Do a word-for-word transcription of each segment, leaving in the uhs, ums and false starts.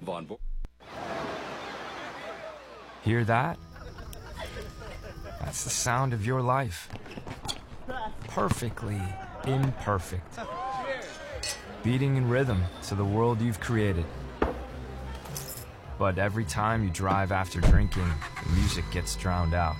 on board. Hear that? That's the sound of your life. Perfectly imperfect. Beating in rhythm to the world you've created. But every time you drive after drinking, the music gets drowned out.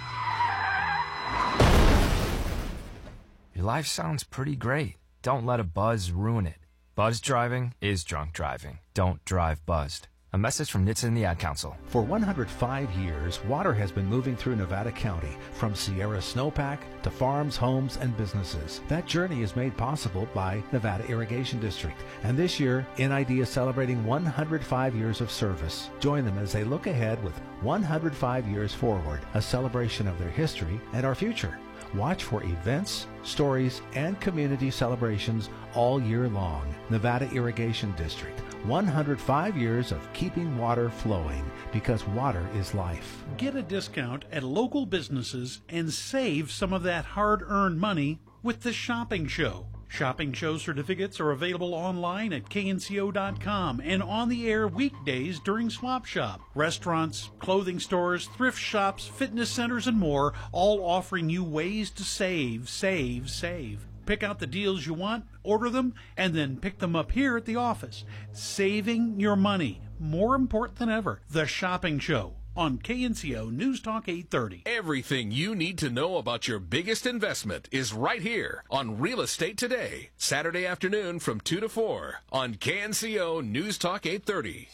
Your life sounds pretty great. Don't let a buzz ruin it. Buzz driving is drunk driving. Don't drive buzzed. A message from N H T S A and the Ad Council. For one hundred five years, water has been moving through Nevada County, from Sierra Snowpack to farms, homes, and businesses. That journey is made possible by Nevada Irrigation District. And this year, N I D is celebrating one hundred five years of service. Join them as they look ahead with one hundred five years forward, a celebration of their history and our future. Watch for events, stories, and community celebrations all year long. Nevada Irrigation District. one hundred five years of keeping water flowing, because water is life. Get a discount at local businesses and save some of that hard-earned money with the Shopping Show. Shopping Show certificates are available online at K N C O dot com and on the air weekdays during Swap Shop. Restaurants, clothing stores, thrift shops, fitness centers, and more, all offering you ways to save, save, save. Pick out the deals you want, order them, and then pick them up here at the office. Saving your money, more important than ever. The Shopping Show on K N C O News Talk eight thirty. Everything you need to know about your biggest investment is right here on Real Estate Today, Saturday afternoon from two to four on K N C O News Talk eight thirty.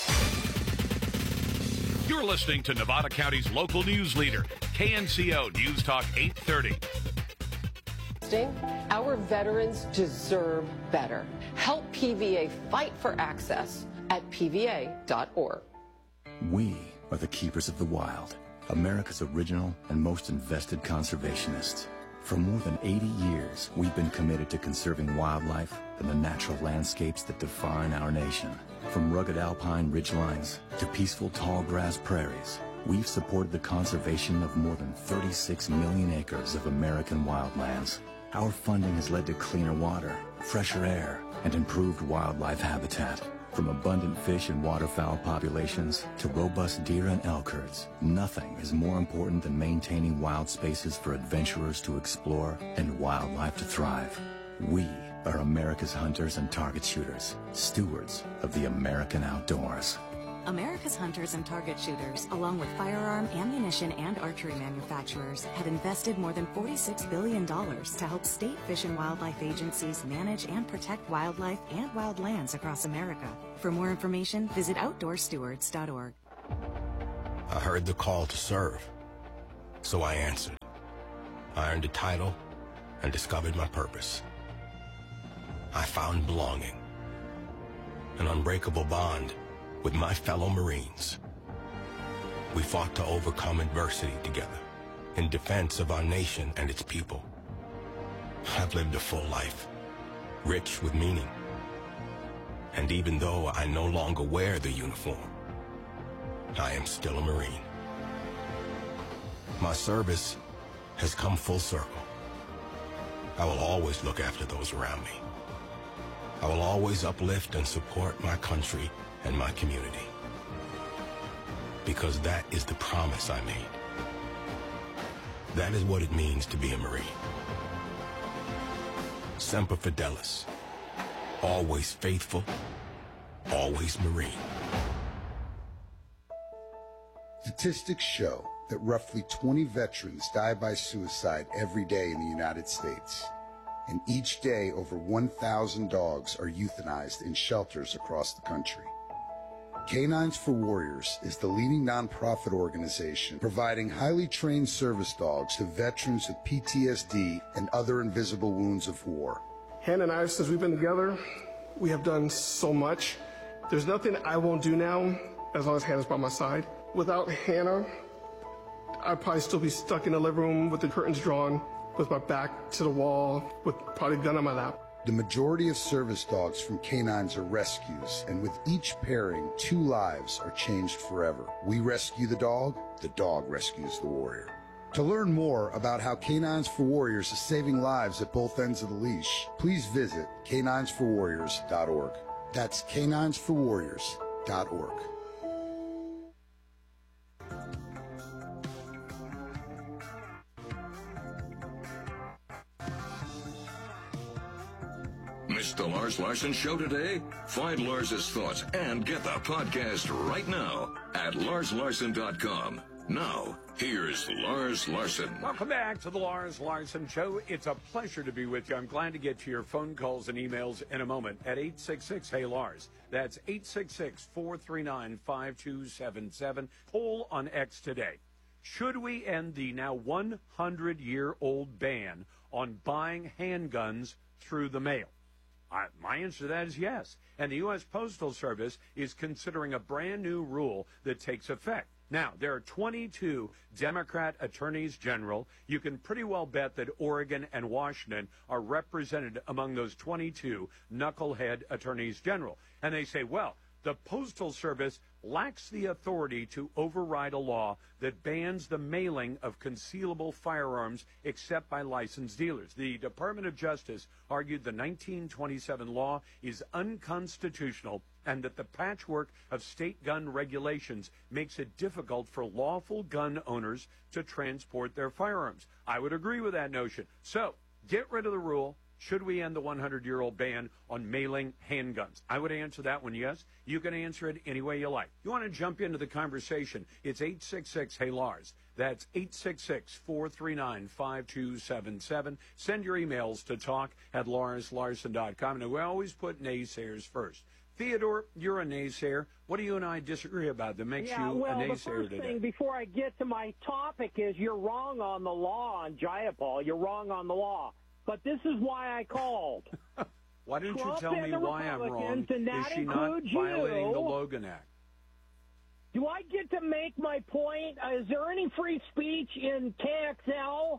You're listening to Nevada County's local news leader, K N C O News Talk eight thirty. Our veterans deserve better. Help P V A fight for access at P V A dot org. We are the keepers of the wild, America's original and most invested conservationists. For more than eighty years, we've been committed to conserving wildlife and the natural landscapes that define our nation. From rugged alpine ridgelines to peaceful tall grass prairies, we've supported the conservation of more than thirty-six million acres of American wildlands. Our funding has led to cleaner water, fresher air, and improved wildlife habitat. From abundant fish and waterfowl populations to robust deer and elk herds, nothing is more important than maintaining wild spaces for adventurers to explore and wildlife to thrive. We are America's hunters and target shooters, stewards of the American outdoors. America's hunters and target shooters, along with firearm, ammunition, and archery manufacturers, have invested more than forty-six billion dollars to help state fish and wildlife agencies manage and protect wildlife and wildlands across America. For more information, visit outdoor stewards dot org. I heard the call to serve, so I answered. I earned a title and discovered my purpose. I found belonging, an unbreakable bond with my fellow Marines. We fought to overcome adversity together in defense of our nation and its people. I've lived a full life, rich with meaning. And even though I no longer wear the uniform, I am still a Marine. My service has come full circle. I will always look after those around me. I will always uplift and support my country and my community, because that is the promise I made. That is what it means to be a Marine. Semper Fidelis, always faithful, always Marine. Statistics show that roughly twenty veterans die by suicide every day in the United States. And each day, over one thousand dogs are euthanized in shelters across the country. Canines for Warriors is the leading nonprofit organization providing highly trained service dogs to veterans with P T S D and other invisible wounds of war. Hannah and I, since we've been together, we have done so much. There's nothing I won't do now as long as Hannah's by my side. Without Hannah, I'd probably still be stuck in the living room with the curtains drawn, with my back to the wall, with probably a gun on my lap. The majority of service dogs from canines are rescues, and with each pairing, two lives are changed forever. We rescue the dog, the dog rescues the warrior. To learn more about how Canines for Warriors is saving lives at both ends of the leash, please visit canines for warriors dot org. That's Canines for Warriors, dot org. Missed the Lars Larson Show today? Find Lars's thoughts and get the podcast right now at lars larson dot com. Now, here's Lars Larson. Welcome back to the Lars Larson Show. It's a pleasure to be with you. I'm glad to get to your phone calls and emails in a moment at eight six six, hey Lars. That's eight six six, four three nine, five two seven seven. Poll on X today. Should we end the now one hundred year old ban on buying handguns through the mail? I, my answer to that is yes. And the U S Postal Service is considering a brand new rule that takes effect. Now, there are twenty-two Democrat attorneys general. You can pretty well bet that Oregon and Washington are represented among those twenty-two knucklehead attorneys general. And they say, well, the Postal Service lacks the authority to override a law that bans the mailing of concealable firearms except by licensed dealers. The Department of Justice argued the nineteen twenty-seven law is unconstitutional and that the patchwork of state gun regulations makes it difficult for lawful gun owners to transport their firearms. I would agree with that notion. So, get rid of the rule. Should we end the one hundred year old ban on mailing handguns? I would answer that one yes. You can answer it any way you like. You want to jump into the conversation, it's eight six six, hey Lars. That's eight six six, four three nine, five two seven seven. Send your emails to talk at lars larson dot com. And we always put naysayers first. Theodore, you're a naysayer. What do you and I disagree about that makes yeah, you well, a naysayer the first today? thing before I get to my topic is you're wrong on the law on Jayapal. You're wrong on the law. But this is why I called. Why don't Trump you tell me why I'm wrong? And that is she not violating you. the Logan Act? Do I get to make my point? Uh, is there any free speech in K X L?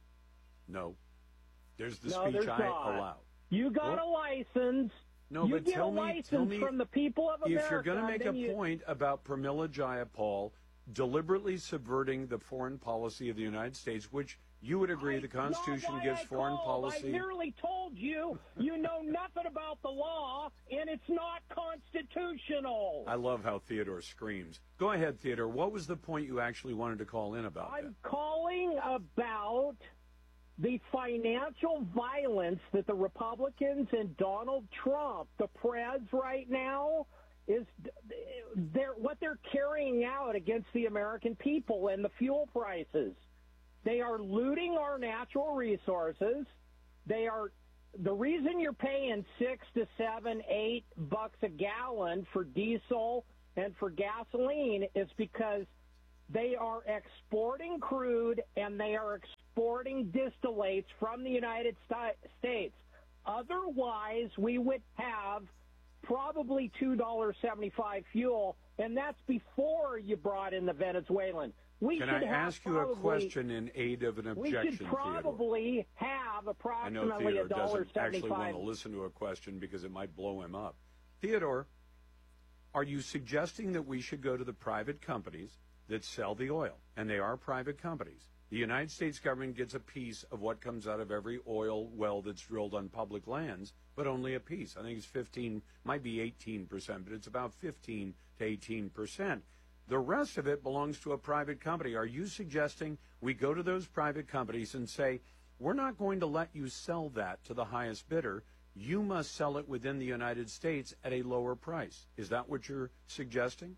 No. There's the no, speech there's I not. allow. You got well, a license. No, you but get tell a me, license tell me from the people of America. If you're going to make a you... point about Pramila Jayapal deliberately subverting the foreign policy of the United States, which you would agree I, the Constitution no, gives I foreign called. policy. I merely told you you know nothing about the law, and it's not constitutional. I love how Theodore screams. Go ahead, Theodore. What was the point you actually wanted to call in about? I'm that? calling about the financial violence that the Republicans and Donald Trump, the Prez right now, is they're, what they're carrying out against the American people and the fuel prices. They are looting our natural resources. They are the reason you're paying six to seven, eight bucks a gallon for diesel and for gasoline is because they are exporting crude and they are exporting distillates from the United States. Otherwise, we would have probably two dollars and seventy-five cents fuel, and that's before you brought in the Venezuelan. We Can should I have ask you probably, a question in aid of an objection, We should probably Theodore? have I approximately know Theodore a dollar doesn't actually want seventy-five. to listen to a question because it might blow him up. Theodore, are you suggesting that we should go to the private companies that sell the oil? And they are private companies. The United States government gets a piece of what comes out of every oil well that's drilled on public lands, but only a piece. I think it's fifteen, might be eighteen percent, but it's about fifteen to eighteen percent. The rest of it belongs to a private company. Are you suggesting we go to those private companies and say, we're not going to let you sell that to the highest bidder. You must sell it within the United States at a lower price. Is that what you're suggesting?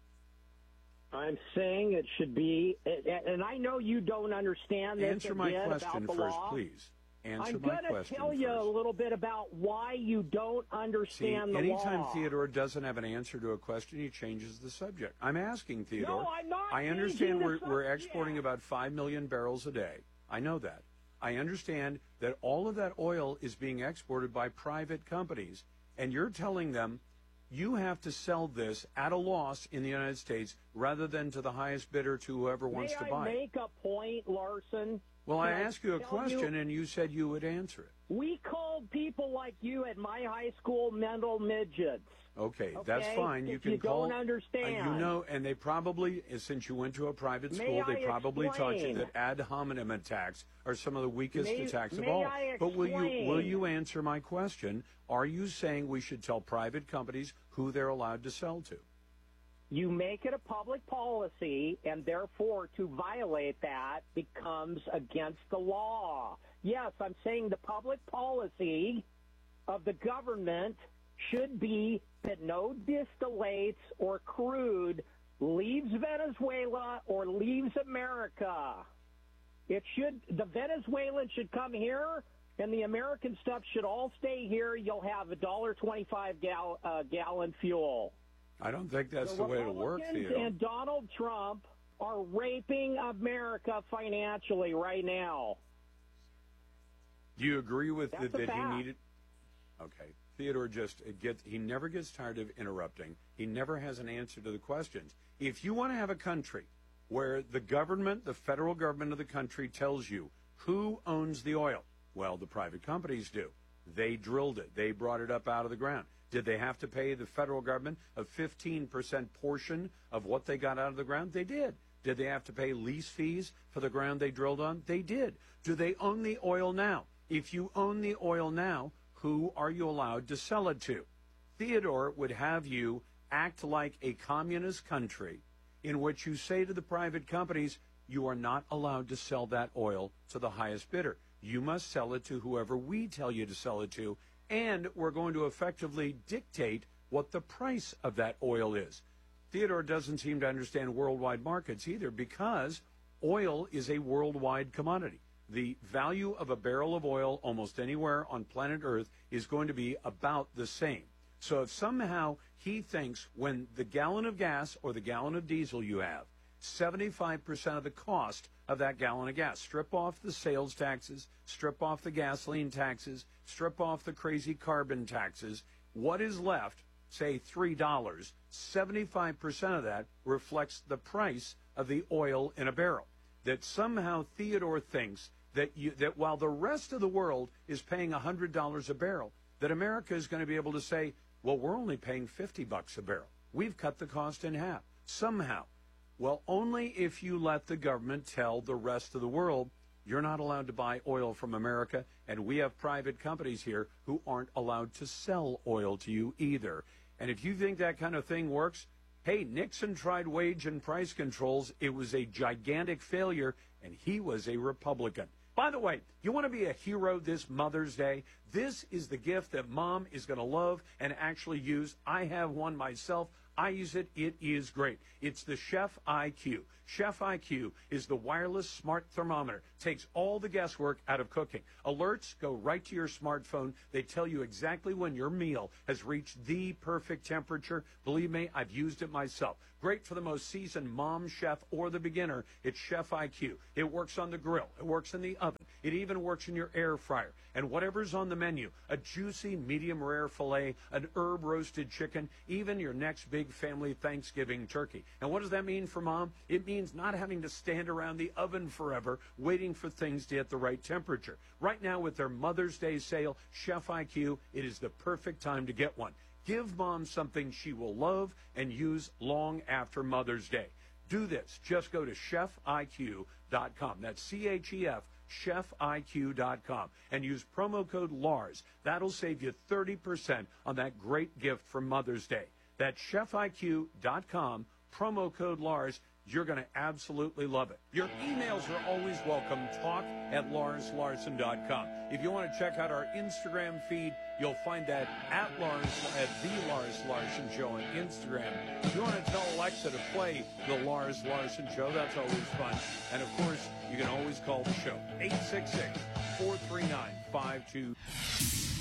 I'm saying it should be, and I know you don't understand this. Answer my again question about the first, law. please. Answer I'm my gonna question tell you first. a little bit about why you don't understand See, the anytime law. Theodore doesn't have an answer to a question, he changes the subject. I'm asking Theodore. No, I'm not I understand changing we're, the we're subject. exporting about five million barrels a day. I know that. I understand that all of that oil is being exported by private companies, and you're telling them you have to sell this at a loss in the United States rather than to the highest bidder to whoever wants May to I buy it. make a point, Larson? Well, Can I asked you a tell question, and you said you would answer it. We called people like you at my high school mental midgets. Okay, Okay, that's fine. You if can you call. don't understand. Uh, you know, and they probably, since you went to a private May school, they I probably taught you explain? that ad hominem attacks are some of the weakest May- attacks of may all. I But will you explain? will you answer my question? Are you saying we should tell private companies who they're allowed to sell to? You make it a public policy, and therefore to violate that becomes against the law. Yes, I'm saying the public policy of the government should be that no distillates or crude leaves Venezuela or leaves America. It should, the Venezuelan should come here, and the American stuff should all stay here. You'll have a one dollar twenty-five gal, uh, gallon fuel. I don't think that's the, the way to work, Theo. And Donald Trump are raping America financially right now. Do you agree with That's the, a that fact. he needed? Okay. Theodore just it gets, he never gets tired of interrupting. He never has an answer to the questions. If you want to have a country where the government, the federal government of the country tells you who owns the oil, well, the private companies do. They drilled it. They brought it up out of the ground. Did they have to pay the federal government a fifteen percent portion of what they got out of the ground? They did. Did they have to pay lease fees for the ground they drilled on? They did. Do they own the oil now? If you own the oil now, who are you allowed to sell it to? Theodore would have you act like a communist country in which you say to the private companies, you are not allowed to sell that oil to the highest bidder. You must sell it to whoever we tell you to sell it to, and we're going to effectively dictate what the price of that oil is. Theodore doesn't seem to understand worldwide markets either, because oil is a worldwide commodity. The value of a barrel of oil almost anywhere on planet Earth is going to be about the same. So if somehow he thinks when the gallon of gas or the gallon of diesel you have, seventy-five percent of the cost of that gallon of gas, strip off the sales taxes, strip off the gasoline taxes, strip off the crazy carbon taxes, what is left, say three dollars, seventy-five percent of that reflects the price of the oil in a barrel. That somehow Theodore thinks that you, that while the rest of the world is paying one hundred dollars a barrel, that America is going to be able to say, well, we're only paying fifty bucks a barrel. We've cut the cost in half. Somehow. Well, only if you let the government tell the rest of the world, you're not allowed to buy oil from America, and we have private companies here who aren't allowed to sell oil to you either. And if you think that kind of thing works, hey, Nixon tried wage and price controls. It was a gigantic failure, and he was a Republican. By the way, you want to be a hero this Mother's Day? This is the gift that Mom is going to love and actually use. I have one myself. I use it. It is great. It's the Chef I Q. Chef I Q is the wireless smart thermometer. Takes all the guesswork out of cooking. Alerts go right to your smartphone. They tell you exactly when your meal has reached the perfect temperature. Believe me, I've used it myself. Great for the most seasoned mom, chef, or the beginner. It's Chef I Q. It works on the grill. It works in the oven. It even works in your air fryer. And whatever's on the menu, a juicy medium rare filet, an herb roasted chicken, even your next big family Thanksgiving turkey. And what does that mean for Mom? It means not having to stand around the oven forever waiting for things to hit the right temperature. Right now with their Mother's Day sale, Chef I Q, it is the perfect time to get one. Give Mom something she will love and use long after Mother's Day. Do this. Just go to chef I Q dot com. That's C H E F, chef I Q dot com. And use promo code Lars. That'll save you thirty percent on that great gift for Mother's Day. That's chef I Q dot com, promo code Lars. You're going to absolutely love it. Your emails are always welcome. Talk at Lars Larson dot com. If you want to check out our Instagram feed, you'll find that at Lars, at the Lars Larson Show on Instagram. If you want to tell Alexa to play the Lars Larson Show, that's always fun. And of course, you can always call the show, eight six six, four three nine, five two